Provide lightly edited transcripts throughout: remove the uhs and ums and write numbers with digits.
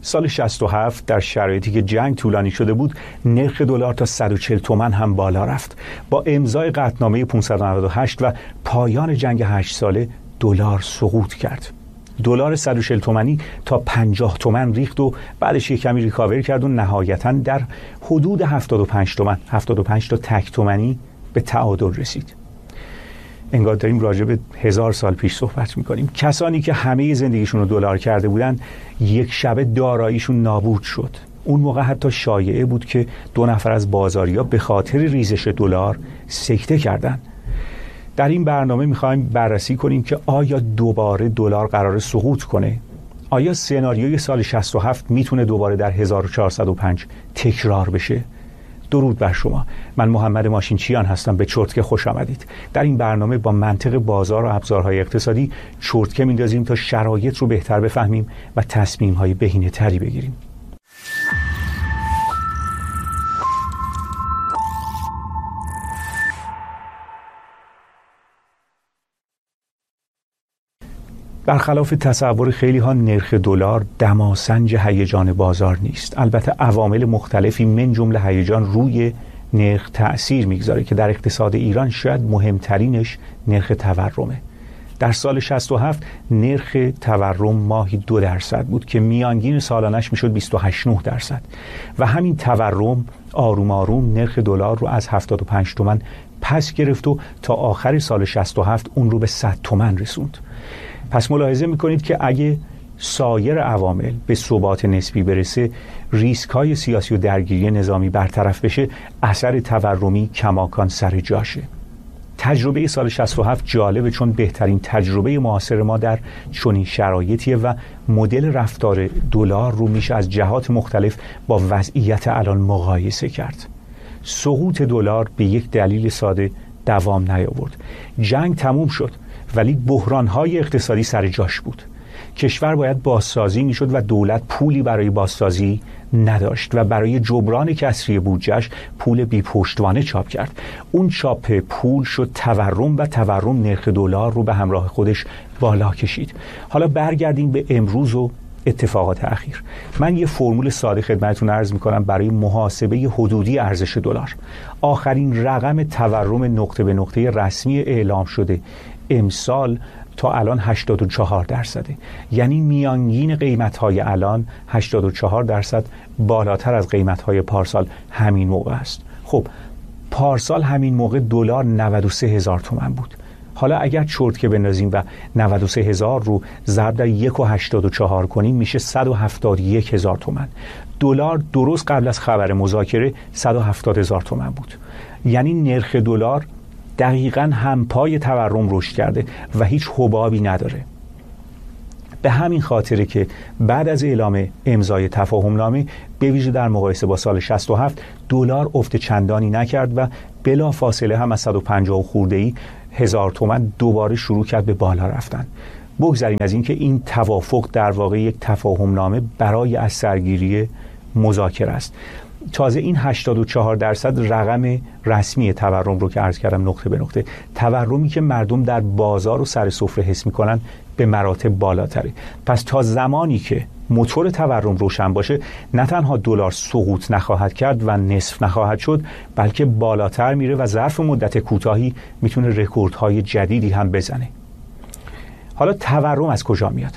سال 67 در شرایطی که جنگ طولانی شده بود، نرخ دلار تا 140 تومان هم بالا رفت. با امضای قطعنامه 598 و پایان جنگ 8 ساله دلار سقوط کرد. دلار 140 تومانی تا 50 تومن ریخت و بعدش یک کمی ریکاور کرد و نهایتاً در حدود 75 تومن، 75 تا تک تومانی به تعادل رسید. انگار داریم راجع به 1000 سال پیش صحبت میکنیم. کسانی که همه زندگیشون رو دلار کرده بودن، یک شبه داراییشون نابود شد. اون موقع حتی شایعه بود که 2 نفر از بازاریا به خاطر ریزش دلار سکته کردن. در این برنامه میخوایم بررسی کنیم که آیا دوباره دلار قرار سقوط کنه؟ آیا سناریوی سال 67 میتونه دوباره در 1405 تکرار بشه؟ درود بر شما. من محمد ماشینچیان هستم. به چرتکه خوش آمدید. در این برنامه با منطق بازار و ابزارهای اقتصادی چرتکه میندازیم تا شرایط رو بهتر بفهمیم و تصمیم‌های بهینه‌تری بگیریم. برخلاف تصور خیلی ها، نرخ دلار دماسنج هیجان بازار نیست. البته عوامل مختلفی من جمله هیجان روی نرخ تأثیر میگذاره که در اقتصاد ایران شاید مهمترینش نرخ تورمه. در سال 67 نرخ تورم ماهی 2% بود که میانگین سالانش میشد 28.9% و همین تورم آروم آروم نرخ دلار رو از 75 تومن پس گرفت و تا آخر سال 67 اون رو به 100 تومن رسوند. پس ملاحظه میکنید که اگه سایر عوامل به ثبات نسبی برسه، ریسک های سیاسی و درگیری نظامی برطرف بشه، اثر تورمی کماکان سر جاشه. تجربه سال 67 جالبه چون بهترین تجربه معاصر ما در چنین شرایطیه و مدل رفتار دلار رو میشه از جهات مختلف با وضعیت الان مقایسه کرد. سقوط دلار به یک دلیل ساده دوام نیاورد. جنگ تموم شد ولی بحران‌های اقتصادی سر جاش بود. کشور باید بازسازی میشد و دولت پولی برای بازسازی نداشت و برای جبران کسری بودجه‌اش پول بی پشتوانه چاپ کرد. اون چاپ پول شد تورم و تورم نرخ دلار رو به همراه خودش بالا کشید. حالا برگردیم به امروز و اتفاقات اخیر. من یه فرمول ساده خدمتتون عرض میکنم برای محاسبه حدودی ارزش دلار. آخرین رقم تورم نقطه به نقطه رسمی اعلام شده امسال تا الان 84%. یعنی میانگین قیمت‌های الان 84% بالاتر از قیمت‌های پارسال همین موقع است. خب پارسال همین موقع دلار 93,000 تومان بود. حالا اگر چرتکه بندازیم و 93,000 رو ضرب در 1.84 کنیم میشه 171,000 تومان. دلار درست قبل از خبر مذاکره 170,000 تومان بود. یعنی نرخ دلار دقیقاً همپای تورم رشد کرده و هیچ حبابی نداره. به همین خاطره که بعد از اعلام امضای تفاهم نامه به ویژه در مقایسه با سال 67 دلار افت چندانی نکرد و بلا فاصله هم از 150 خورده‌ای هزار تومان دوباره شروع کرد به بالا رفتن. بگذاریم از این که این توافق در واقع یک تفاهم نامه برای از سرگیری مذاکره است. تازه این 84% رقم رسمی تورم رو که عرض کردم نقطه به نقطه، تورمی که مردم در بازار و سر سفره حس میکنن به مراتب بالاتره. پس تا زمانی که موتور تورم روشن باشه، نه تنها دلار سقوط نخواهد کرد و نصف نخواهد شد، بلکه بالاتر میره و ظرف مدت کوتاهی میتونه رکوردهای جدیدی هم بزنه. حالا تورم از کجا میاد؟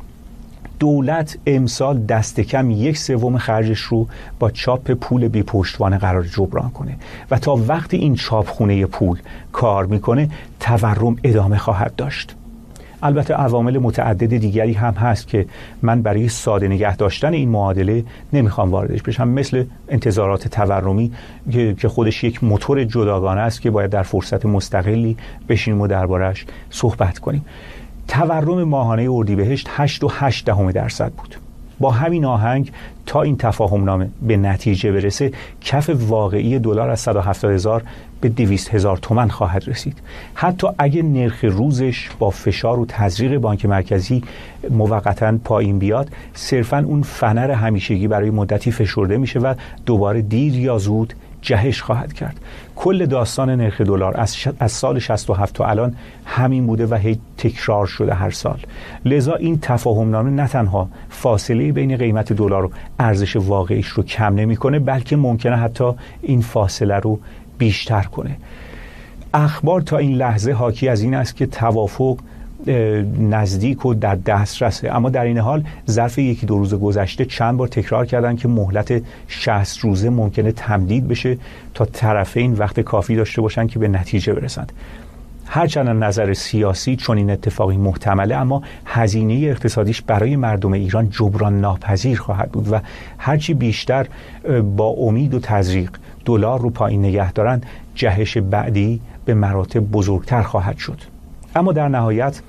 دولت امسال دست کم 1/3 خرجش رو با چاپ پول بی پشتوانه قرار جبران کنه و تا وقتی این چاپخونه پول کار میکنه تورم ادامه خواهد داشت. البته عوامل متعدد دیگری هم هست که من برای ساده نگه داشتن این معادله نمیخوام واردش بشم، مثل انتظارات تورمی که خودش یک موتور جداگانه است که باید در فرصت مستقلی بشینیم و دربارش صحبت کنیم. تورم ماهانه اردیبهشت 8.8% بود. با همین آهنگ تا این تفاهم نامه به نتیجه برسه، کف واقعی دلار از 170,000 به 200,000 تومان خواهد رسید. حتی اگه نرخ روزش با فشار و تزریق بانک مرکزی موقتاً پایین بیاد، صرفاً اون فنر همیشگی برای مدتی فشرده میشه و دوباره دیر یا زود جهش خواهد کرد. کل داستان نرخ دلار از سال 67 تا الان همین بوده و هی تکرار شده هر سال. لذا این تفاهم‌نامه نه تنها فاصله بین قیمت دلار و ارزش واقعیش رو کم نمی‌کنه، بلکه ممکنه حتی این فاصله رو بیشتر کنه. اخبار تا این لحظه حاکی از این است که توافق نزدیک و در دسترسه، اما در این حال ظرف یکی دو روز گذشته چند بار تکرار کردن که مهلت 60 روزه ممکنه تمدید بشه تا طرفین وقت کافی داشته باشن که به نتیجه برسند. هرچند از نظر سیاسی چون این اتفاقی محتمله، اما هزینه اقتصادیش برای مردم ایران جبران ناپذیر خواهد بود و هرچی بیشتر با امید و تزریق دلار رو پایین نگه دارن، جهش بعدی به مراتب بزرگتر خواهد شد. اما در نهایت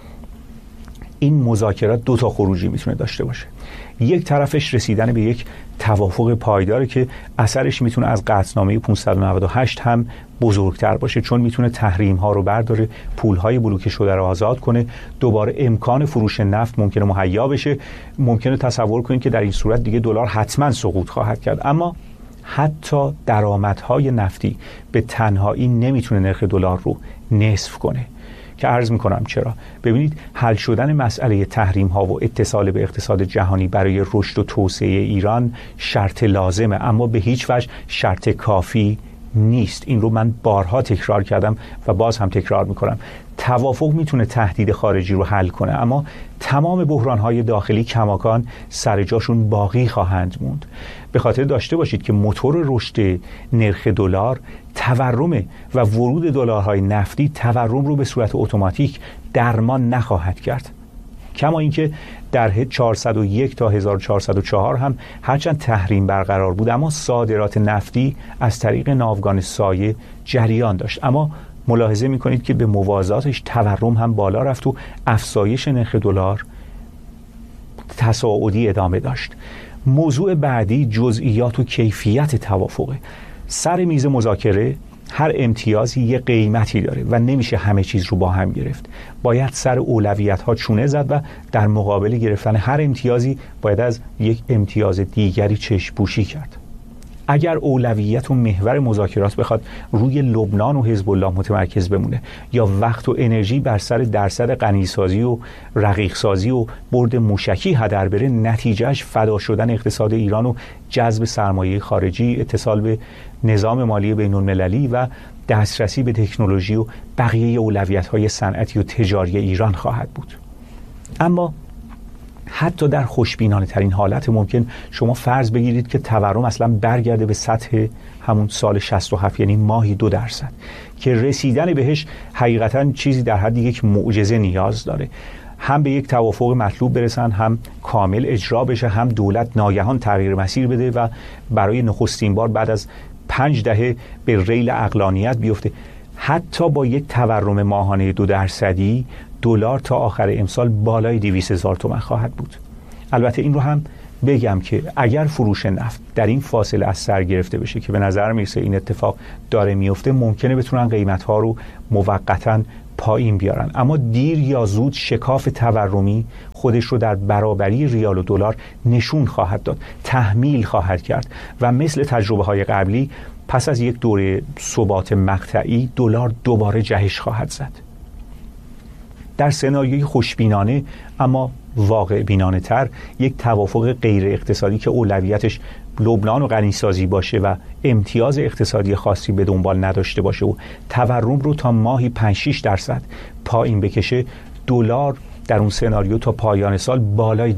این مذاکرات دو تا خروجی میتونه داشته باشه. یک طرفش رسیدن به یک توافق پایداره که اثرش میتونه از قطعنامه 598 هم بزرگتر باشه، چون میتونه تحریم ها رو برداره، پول های بلوکه شده رو آزاد کنه، دوباره امکان فروش نفت ممکنه مهیا بشه. ممکنه تصور کنید که در این صورت دیگه دلار حتما سقوط خواهد کرد. اما حتی درآمدهای نفتی به تنهایی نمیتونه نرخ دلار رو نصف کنه، که عرض میکنم چرا. ببینید، حل شدن مسئله تحریم ها و اتصال به اقتصاد جهانی برای رشد و توسعه ایران شرط لازمه، اما به هیچ وجه شرط کافی نیست. این رو من بارها تکرار کردم و باز هم تکرار میکنم. توافق میتونه تهدید خارجی رو حل کنه، اما تمام بحران‌های داخلی کماکان سر جاشون باقی خواهند موند. به خاطر داشته باشید که موتور رشد نرخ دلار تورم و ورود دلارهای نفتی تورم رو به صورت اتوماتیک درمان نخواهد کرد. کما اینکه در 401 تا 1404 هم هرچند تحریم برقرار بود، اما صادرات نفتی از طریق ناوگان سایه جریان داشت. اما ملاحظه میکنید که به موازاتش تورم هم بالا رفت و افزایش نرخ دلار تصاعدی ادامه داشت. موضوع بعدی جزئیات و کیفیت توافقه. سر میز مذاکره هر امتیازی یه قیمتی داره و نمیشه همه چیز رو با هم گرفت. باید سر اولویت ها چونه زد و در مقابل گرفتن هر امتیازی باید از یک امتیاز دیگری چشم پوشی کرد. اگر اولویت و محور مذاکرات بخواد روی لبنان و حزب الله متمرکز بمونه یا وقت و انرژی بر سر درصد غنیسازی و رقیقسازی و برد موشکی هدر بره، نتیجهش فدا شدن اقتصاد ایران و جذب سرمایه خارجی، اتصال به نظام مالی بین‌المللی و دسترسی به تکنولوژی و بقیه اولویت‌های صنعتی و تجاری ایران خواهد بود. اما حتی در خوشبینانه ترین حالت ممکن شما فرض بگیرید که تورم اصلا برگرده به سطح همون سال 67، یعنی ماهی 2%، که رسیدن بهش حقیقتا چیزی در حد یک معجزه نیاز داره. هم به یک توافق مطلوب برسن، هم کامل اجرا بشه، هم دولت ناگهان تغییر مسیر بده و برای نخستین بار بعد از 5 دهه به ریل عقلانیت بیفته. حتی با یک تورم ماهانه 2% دلار تا آخر امسال بالای 200,000 تومان خواهد بود. البته این رو هم بگم که اگر فروش نفت در این فاصله از سر گرفته بشه که به نظر میرسه این اتفاق داره میفته، ممکنه بتونن قیمت‌ها رو موقتاً پایین بیارن، اما دیر یا زود شکاف تورمی خودش رو در برابری ریال و دلار نشون خواهد داد، تحمیل خواهد کرد و مثل تجربه‌های قبلی پس از یک دوره ثبات مقطعی دلار دوباره جهش خواهد زد. در سناریوی خوشبینانه اما واقع بینانه تر، یک توافق غیر اقتصادی که اولویتش لبنان و غنیسازی باشه و امتیاز اقتصادی خاصی به دنبال نداشته باشه و تورم رو تا ماهی 5-6% پایین بکشه، دلار در اون سناریو تا پایان سال بالای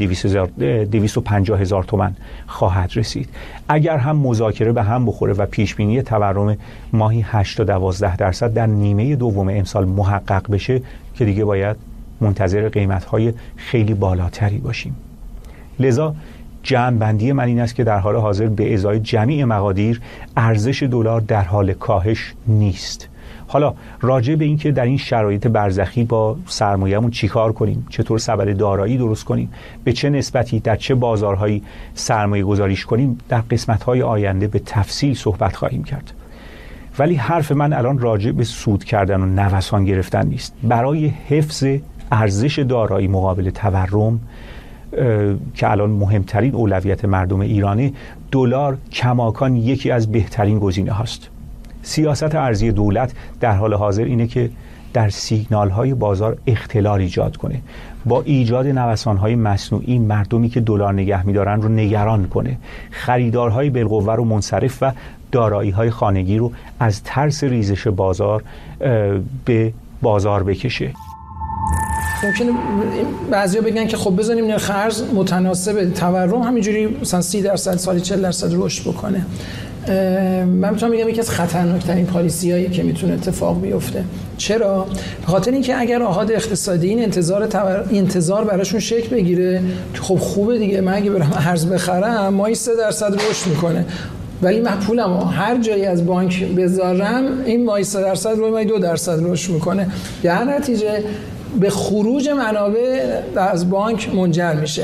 250,000 تومان خواهد رسید. اگر هم مذاکره به هم بخوره و پیشبینی تورم ماهی 8 تا 12% در نیمه دوم امسال محقق بشه، که دیگه باید منتظر قیمت‌های خیلی بالاتری باشیم. لذا جمع‌بندی من این است که در حال حاضر به ازای جمیع مقادیر ارزش دلار در حال کاهش نیست. حالا راجع به این که در این شرایط برزخی با سرمایه‌مون چیکار کنیم، چطور سبد دارایی درست کنیم، به چه نسبتی در چه بازارهایی سرمایه گذاریش کنیم، در قسمت‌های آینده به تفصیل صحبت خواهیم کرد. ولی حرف من الان راجع به سود کردن و نوسان گرفتن نیست. برای حفظ ارزش دارایی مقابل تورم که الان مهمترین اولویت مردم ایرانه، دلار کماکان یکی از بهترین گزینه هاست. سیاست ارزی دولت در حال حاضر اینه که در سیگنال های بازار اختلال ایجاد کنه، با ایجاد نوسان‌های مصنوعی مردمی که دلار نگه می‌دارن رو نگران کنه، خریدارهای بالقوه رو منصرف و دارایی‌های خانگی رو از ترس ریزش بازار به بازار بکشه. ممکنه بعضیا بگن که خب بزنیم نرخ ارز متناسب تورم همینجوری مثلا 30% سالی 40% رشد بکنه. من میتونم بگم یکی از خطرناکترین پالیسیایی که میتونه اتفاق بیفته. چرا؟ به خاطر اینکه اگر آحاد اقتصادی این انتظار براشون شکل بگیره، خب خوبه دیگه، من اگه برم ارز بخرم ماهی 3% رشد میکنه، ولی من پولمو هر جایی از بانک بذارم این ماهی 3% روی ماهی 2% رشد میکنه، در نتیجه به خروج منابع از بانک منجر میشه.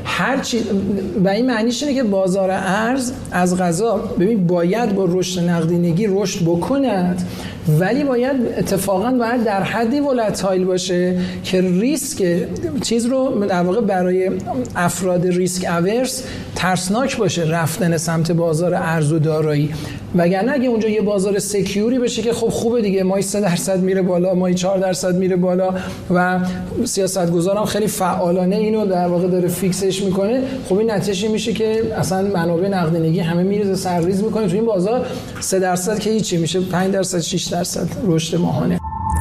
و این معنیش اینه که بازار ارز از قضا ببین باید با رشد نقدینگی رشد بکند، ولی باید اتفاقا در حدی ولتایل باشه که ریسک چیز رو در واقع برای افراد ریسک اورس ترسناک باشه رفتن سمت بازار ارز و دارایی. وگرنه اگه اونجا یه بازار سکیوری بشه که خب خوبه دیگه، ماهی 3% میره بالا، ماهی 4% میره بالا و سیاستگزارم خیلی فعالانه اینو در واقع داره فیکسش میکنه، خب این نتیجه میشه که اصلا منابع نقدینگی همه میریزه سرریز میکنه تو این بازار. 3% که هیچی میشه، 5% 6% رشد ماهانه.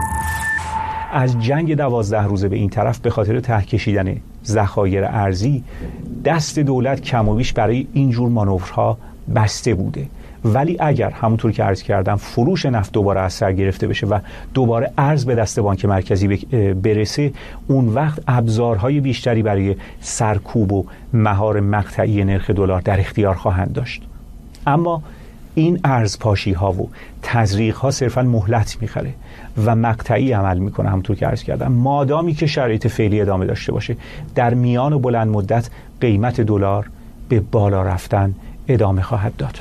از جنگ 12 روزه به این طرف به خاطر ته کشیدن ذخایر ارزی دست دولت کم و بیش برای این جور مانورها بسته بوده، ولی اگر همونطور که عرض کردم فروش نفت دوباره از سر گرفته بشه و دوباره ارز به دست بانک مرکزی برسه، اون وقت ابزارهای بیشتری برای سرکوب و مهار مقطعی نرخ دلار در اختیار خواهند داشت. اما این ارزپاشی ها و تزریق ها صرفا مهلت میخره و مقطعی عمل میکنه. همونطور که عرض کردم مادامی که شرایط فعلی ادامه داشته باشه، در میان و بلند مدت قیمت دلار به بالا رفتن ادامه خواهد داد.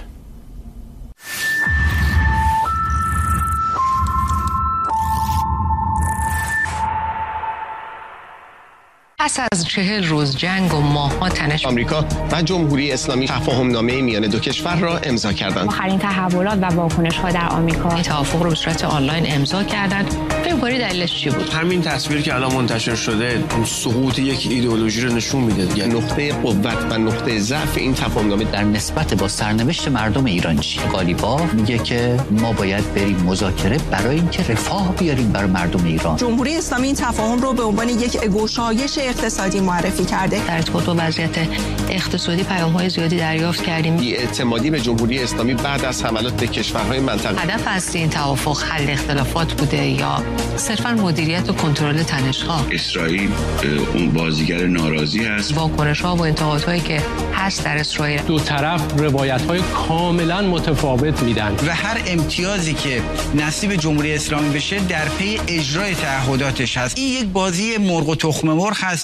پس از 40 روز جنگ و ماه‌ها تنش، آمریکا و جمهوری اسلامی تفاهم‌نامه میان دو کشور را امضا کردند. آخرین تحولات و واکنش‌ها در آمریکا این توافق رو به صورت آنلاین امضا کردند. فکر کنید دلیلش چی بود؟ همین تصویر که الان منتشر شده اون سقوط یک ایدئولوژی رو نشون میده دیگه. نقطه قوت و نقطه ضعف این تفاهم‌نامه در نسبت با سرنوشت مردم ایران چیه؟ غالیباف میگه که ما باید بریم مذاکره برای اینکه رفاه بیاریم برای مردم ایران. جمهوری اسلامی این تفاهم رو به عنوان یک گشایش اقتصادی معرفی کرده. در ارتباط با وضعیت اقتصادی پیام‌های زیادی دریافت کردیم. بی‌اعتمادی به جمهوری اسلامی بعد از حملات به کشورهای منطقه. هدف اصلی این توافق حل اختلافات بوده یا صرفاً مدیریت و کنترل تنش‌ها؟ اسرائیل اون بازیگر ناراضی است. واکنش‌ها و انتقادهایی که هست در اسرائیل، دو طرف روایت‌های کاملاً متفاوت میدن و هر امتیازی که نصیب جمهوری اسلامی بشه در پی اجرای تعهداتش هست. این یک بازی مرغ و تخم مرغ هست.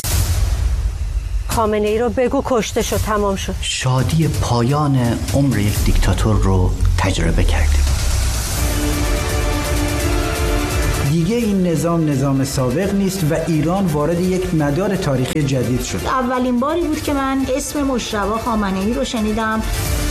خامنه ای رو بگو کشته شد، تمام شد. شادی پایان عمر یک دیکتاتور رو تجربه کردیم. دیگه این نظام سابق نیست و ایران وارد یک مدار تاریخی جدید شد. اولین باری بود که من اسم مجتبی خامنه‌ای رو شنیدم.